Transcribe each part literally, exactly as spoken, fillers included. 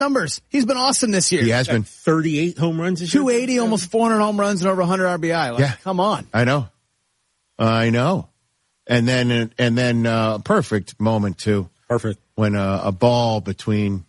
numbers. He's been awesome this year. He has been. thirty-eight home runs this year. two eighty, almost four hundred home runs and over one hundred R B I. Like, yeah. Come on. I know. I know. And then, and then, uh, perfect moment too. Perfect. When uh, a ball between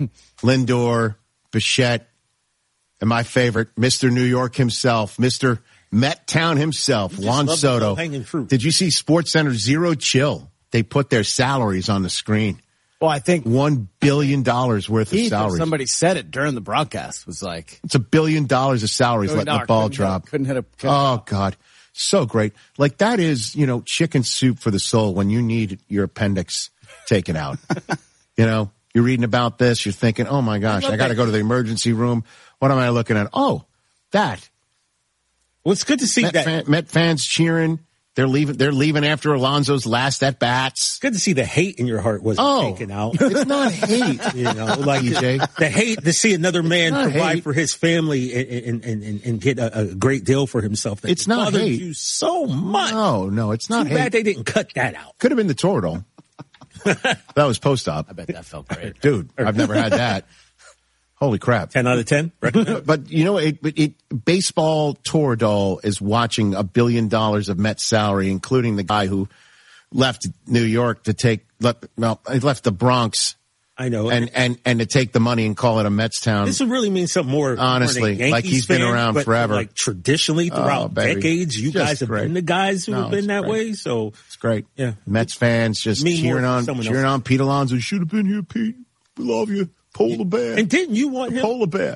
Lindor, Bichette, and my favorite, Mister New York himself, Mister Met Town himself, Juan Soto. Did you see SportsCenter Zero Chill? They put their salaries on the screen. Well, I think one billion dollars worth of Heath, salaries. Somebody said it during the broadcast. Was like, it's a billion dollars of salaries letting the ball couldn't drop. Hit, couldn't hit a. Couldn't oh, God. So great. Like, that is, you know, chicken soup for the soul when you need your appendix taken out. You know, you're reading about this. You're thinking, oh, my gosh, I, I got to go to the emergency room. What am I looking at? Oh, that. Well, it's good to see Met that. Fan, Met fans cheering. They're leaving. They're leaving after Alonso's last at bats. Good to see the hate in your heart wasn't oh, taken out. It's not hate, you know, like D J. The hate to see another man provide hate. for his family and and and, and get a, a great deal for himself. That It's not hate. You so much. No, no, it's not Too hate. bad they didn't cut that out. Could have been the Toradol. That was post-op. I bet that felt great, dude. I've never had that. Holy crap. ten out of ten. But, you know, it, it, baseball Toradol is watching a billion dollars of Mets salary, including the guy who left New York to take, left, well, he left the Bronx. I know. And, and, and to take the money and call it a Mets town. This would really mean something more. Honestly, more like he's fan, been around but forever. Like traditionally throughout oh, decades, you just guys have great. been the guys who no, have been that great. way. So it's great. Yeah. Mets fans just Mean cheering on, cheering else. on Pete Alonso. Should have been here, Pete. We love you. Polar bear. And didn't you want him? Polar bear.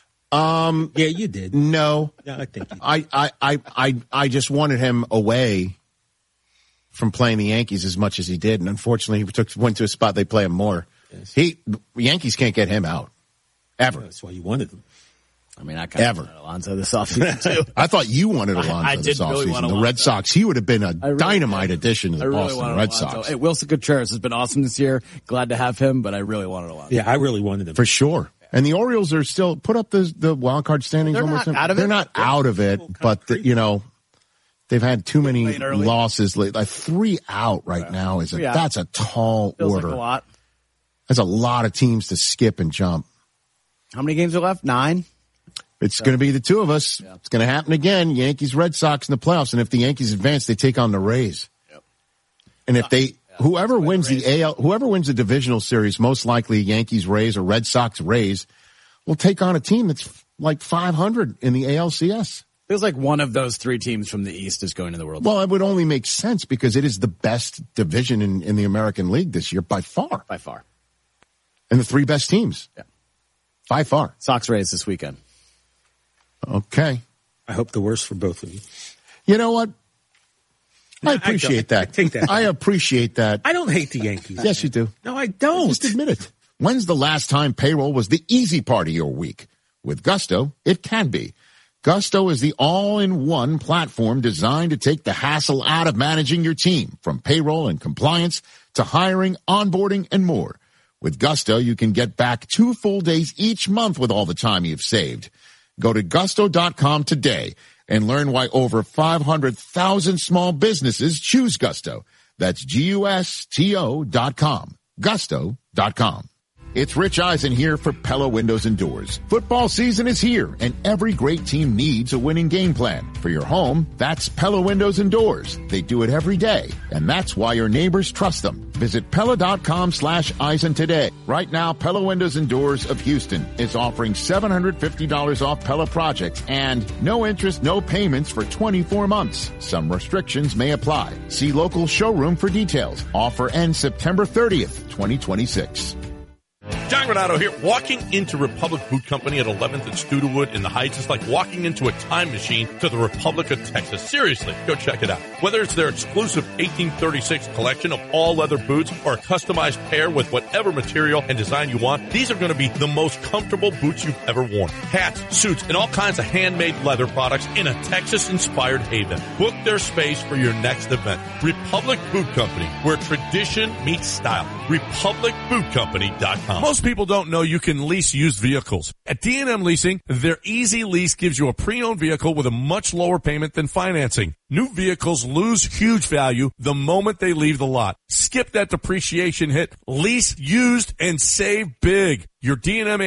Um, yeah, you did. No, yeah, I think you did. I, I, I, I, I just wanted him away from playing the Yankees as much as he did, and unfortunately, he took went to a spot they play him more. Yes. He Yankees can't get him out ever. That's why you wanted him. I mean, I kind ever of wanted Alonso this offseason too. I thought you wanted Alonso I, I this did really offseason. want the Alonso. Red Sox, he would have been a really dynamite did. addition to the I really Boston wanted Red Alonso. Sox. Hey, Wilson Contreras has been awesome this year. Glad to have him, but I really wanted Alonso. Yeah, I really wanted him for sure. And the Orioles are still put up the the wild card standings. They're almost not out of it. They're not out of it, but the, you know, they've had too many losses. Like three out right yeah. now is a yeah. that's a tall Feels order. Like a lot. That's a lot of teams to skip and jump. How many games are left? Nine. It's so, going to be the two of us. Yeah. It's going to happen again. Yankees, Red Sox in the playoffs, and if the Yankees advance, they take on the Rays. Yep. And if they, yeah, whoever wins the, the A L, whoever wins the divisional series, most likely Yankees, Rays, or Red Sox, Rays, will take on a team that's like five hundred in the A L C S. Feels like one of those three teams from the East is going to the World Well, it would only make sense because it is the best division in, in the American League this year by far. By far. And the three best teams. Yeah. By far. Sox Rays this weekend. Okay. I hope the worst for both of you. You know what? No, I appreciate I that. I take that. I appreciate that. I don't hate the Yankees. Yes, you do. No, I don't. Just admit it. When's the last time payroll was the easy part of your week? With Gusto, it can be. Gusto is the all-in-one platform designed to take the hassle out of managing your team, from payroll and compliance to hiring, onboarding, and more. With Gusto, you can get back two full days each month with all the time you've saved. Go to gusto dot com today and learn why over five hundred thousand small businesses choose Gusto. That's G U S T O dot com. gusto dot com. It's Rich Eisen here for Pella Windows and Doors. Football season is here, and every great team needs a winning game plan. For your home, that's Pella Windows and Doors. They do it every day, and that's why your neighbors trust them. Visit Pella.com slash Eisen today. Right now, Pella Windows and Doors of Houston is offering seven hundred fifty dollars off Pella projects and no interest, no payments for twenty-four months. Some restrictions may apply. See local showroom for details. Offer ends September thirtieth, twenty twenty-six. John Granato here. Walking into Republic Boot Company at eleventh and Studewood in the Heights is like walking into a time machine to the Republic of Texas. Seriously, go check it out. Whether it's their exclusive eighteen thirty-six collection of all leather boots or a customized pair with whatever material and design you want, these are going to be the most comfortable boots you've ever worn. Hats, suits, and all kinds of handmade leather products in a Texas-inspired haven. Book their space for your next event. Republic Boot Company, where tradition meets style. republic boot company dot com. Most Most people don't know you can lease used vehicles. At D and M Leasing, their Easy Lease gives you a pre-owned vehicle with a much lower payment than financing. New vehicles lose huge value the moment they leave the lot. Skip that depreciation hit, lease used, and save big. Your D and M